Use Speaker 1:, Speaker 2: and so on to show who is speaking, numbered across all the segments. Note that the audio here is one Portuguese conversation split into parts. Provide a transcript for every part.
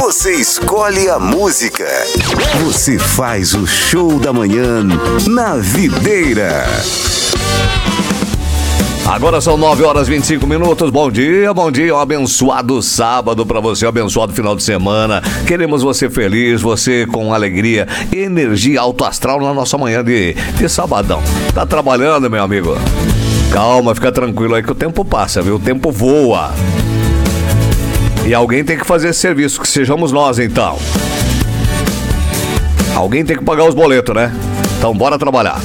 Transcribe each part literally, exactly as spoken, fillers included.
Speaker 1: Você escolhe a música. Você faz o show da manhã na Videira.
Speaker 2: Agora são nove horas e vinte e cinco minutos. Bom dia, bom dia. Um abençoado sábado pra você, um abençoado final de semana. Queremos você feliz, você com alegria, energia alto astral na nossa manhã de, de sabadão. Tá trabalhando, meu amigo? Calma, fica tranquilo aí que o tempo passa, viu? O tempo voa. E alguém tem que fazer esse serviço, que sejamos nós então. Alguém tem que pagar os boletos, né? Então bora trabalhar.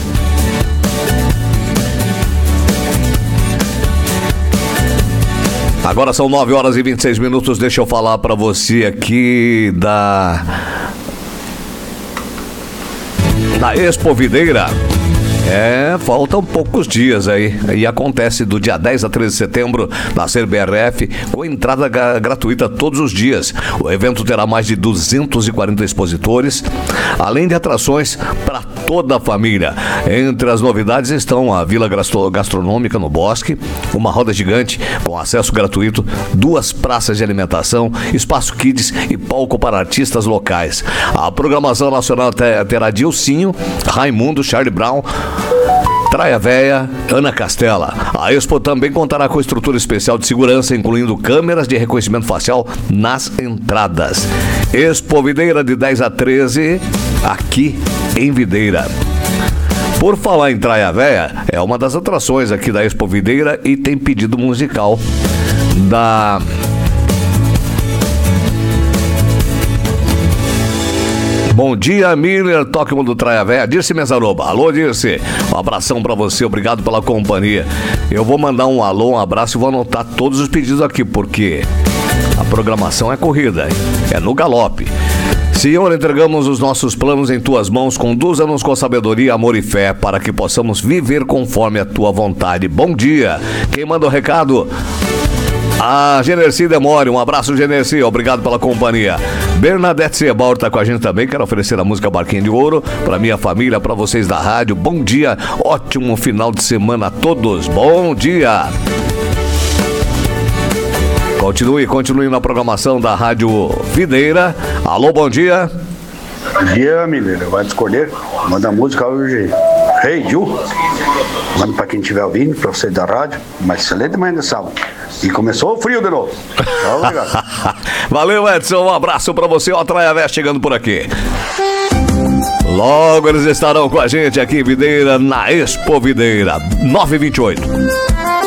Speaker 2: Agora são nove horas e vinte e seis minutos. Deixa eu falar pra você aqui da da Expo Videira. É, faltam poucos dias aí. E acontece do dia dez a treze de setembro na C B R F, com entrada gra- gratuita todos os dias. O evento terá mais de duzentos e quarenta expositores, além de atrações para toda a família. Entre as novidades estão a Vila Gastro- Gastronômica no Bosque, uma roda gigante com acesso gratuito, duas praças de alimentação, espaço kids e palco para artistas locais. A programação nacional te- terá Dilcinho, Raimundo, Charlie Brown, Traia Véia, Ana Castela. A Expo também contará com estrutura especial de segurança, incluindo câmeras de reconhecimento facial nas entradas. Expo Videira de dez a treze, aqui em Videira. Por falar em Traia Véia, é uma das atrações aqui da Expo Videira e tem pedido musical da... Bom dia, Miller, toque do Traia Véia. Dirce Mesaroba. Alô, Dirce. Um abração pra você, obrigado pela companhia. Eu vou mandar um alô, um abraço e vou anotar todos os pedidos aqui, porque a programação é corrida, hein? É no galope. Senhor, entregamos os nossos planos em tuas mãos, conduza-nos com sabedoria, amor e fé, para que possamos viver conforme a tua vontade. Bom dia. Quem manda o recado? A Generci Demore, um abraço, Generci, obrigado pela companhia. Bernadette Sebal tá com a gente também, quero oferecer a música Barquinho de Ouro pra minha família, pra vocês da rádio. Bom dia, ótimo final de semana a todos, bom dia. Continue, continue na programação da Rádio Videira. Alô, bom dia.
Speaker 3: Bom dia, Miller, vai discordar, manda música hoje. Hey, Ju, manda pra quem estiver ouvindo, pra você da rádio, uma excelente manhã de sábado. E começou o frio de novo. Obrigado.
Speaker 2: Valeu, Edson, um abraço pra você, ó, Traia Véia chegando por aqui. Logo eles estarão com a gente aqui em Videira, na Expo Videira, nove e vinte e oito.